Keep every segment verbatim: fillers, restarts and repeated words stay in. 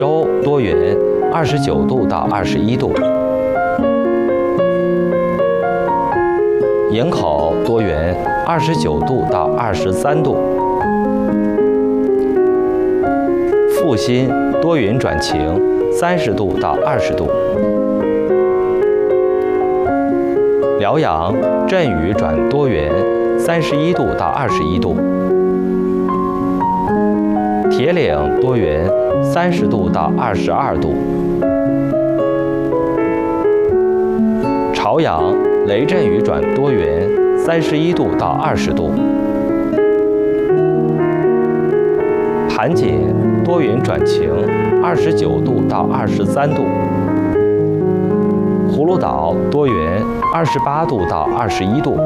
州多云，二十九度到二十一度。营口多云，二十九度到二十三度。阜新多云转晴，三十度到二十度。辽阳阵雨转多云，三十一度到二十一度。铁岭多云，三十度到二十二度。朝阳雷阵雨转多云，三十一度到二十度。盘锦多云转晴，二十九度到二十三度。葫芦岛多云，二十八度到二十一度。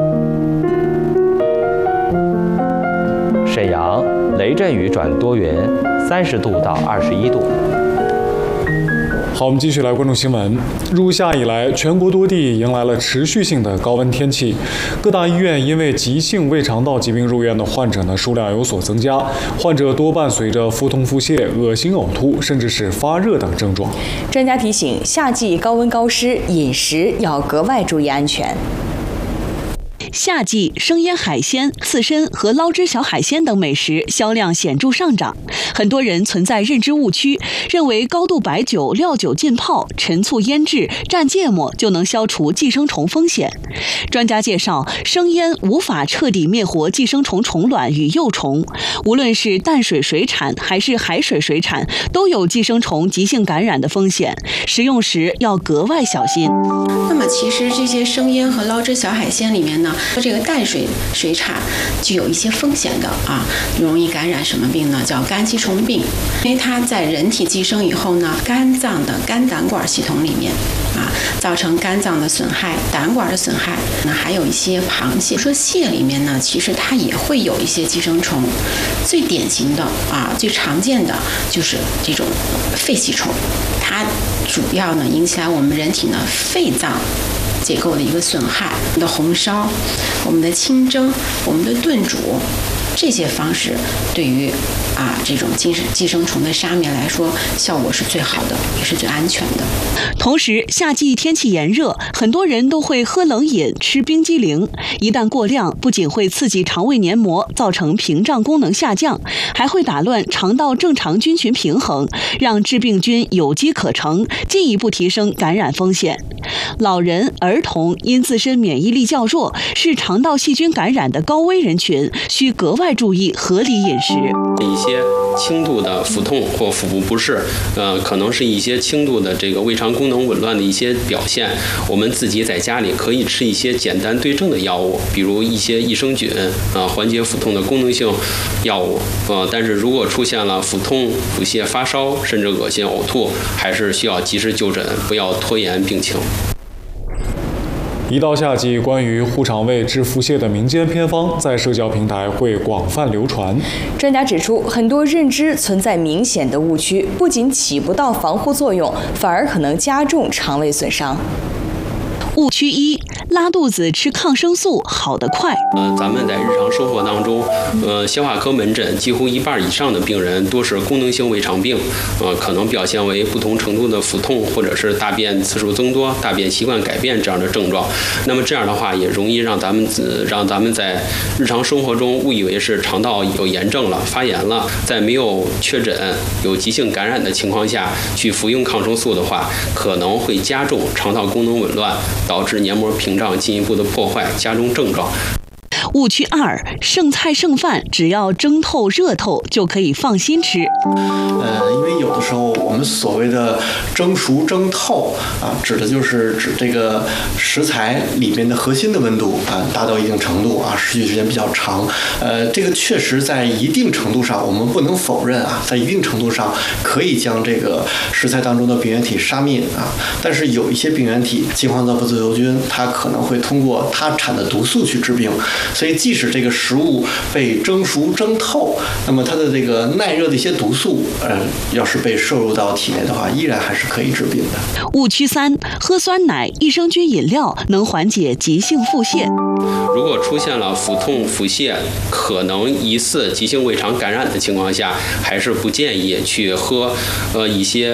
沈阳雷阵雨转多云，三十度到二十一度。 好，我们继续来关注新闻。入夏以来，全国多地迎来了持续性的高温天气，各大医院因为急性胃肠道疾病入院的患者呢数量有所增加，患者多伴随着腹痛、腹泻、恶心、呕吐，甚至是发热等症状。 专家提醒，夏季高温高湿，饮食要格外注意安全。 夏季生腌海鲜、刺身和捞汁小海鲜等美食销量显著上涨，很多人存在认知误区，认为高度白酒、料酒浸泡、陈醋腌制、蘸芥末就能消除寄生虫风险。专家介绍，生腌无法彻底灭活寄生虫虫卵与幼虫，无论是淡水水产还是海水水产，都有寄生虫急性感染的风险，食用时要格外小心。 那么其实这些生腌和捞汁小海鲜里面呢，这个淡水水产具有一些风险的啊，容易感染什么病呢？叫肝吸虫病，因为它在人体寄生以后呢，肝脏的肝胆管系统里面啊，造成肝脏的损害、胆管的损害。那还有一些螃蟹，说蟹里面呢，其实它也会有一些寄生虫，最典型的啊，最常见的就是这种肺吸虫，它主要呢引起来我们人体呢肺脏结构的一个损害。我们的红烧、我们的清蒸、我们的炖煮，这些方式对于啊这种寄寄生虫的杀灭来说，效果是最好的，也是最安全的。 同时，夏季天气炎热，很多人都会喝冷饮、吃冰激凌，一旦过量，不仅会刺激肠胃黏膜，造成屏障功能下降，还会打乱肠道正常菌群平衡，让致病菌有机可乘，进一步提升感染风险。老人、儿童因自身免疫力较弱，是肠道细菌感染的高危人群，需格外注意合理饮食。 一些轻度的腹痛或腹部不适，呃，可能是一些轻度的这个胃肠功能紊乱的一些表现。我们自己在家里可以吃一些简单对症的药物，比如一些益生菌啊，缓解腹痛的功能性药物。呃，但是如果出现了腹痛、腹泻、发烧，甚至恶心、呕吐，还是需要及时就诊，不要拖延病情。 一到夏季，关于护肠胃治腹泻的民间偏方在社交平台会广泛流传。 专家指出，很多认知存在明显的误区，不仅起不到防护作用，反而可能加重肠胃损伤。 误区一：拉肚子吃抗生素好得快。 呃，咱们在日常生活当中，呃，消化科门诊几乎一半以上的病人都是功能性胃肠病，呃，可能表现为不同程度的腹痛，或者是大便次数增多、大便习惯改变这样的症状。那么这样的话，也容易让咱们呃让咱们在日常生活中误以为是肠道有炎症了、发炎了，在没有确诊有急性感染的情况下去服用抗生素的话，可能会加重肠道功能紊乱，导致黏膜屏障进一步的破坏，加重症状。 误区二：剩菜剩饭只要蒸透热透就可以放心吃。 呃，因为有的时候我们所谓的蒸熟蒸透啊，指的就是指这个食材里面的核心的温度啊达到一定程度啊，持续时间比较长。呃，这个确实在一定程度上，我们不能否认啊，在一定程度上可以将这个食材当中的病原体杀灭啊。但是有一些病原体，金黄色不自由菌，它可能会通过它产的毒素去致病。所以，即使这个食物被蒸熟蒸透，那么它的这个耐热的一些毒素，呃，要是被摄入到体内的话，依然还是可以治病的。 误区三：喝酸奶、益生菌饮料能缓解急性腹泻。 如果出现了腹痛、腹泻，可能疑似急性胃肠感染的情况下，还是不建议去喝呃一些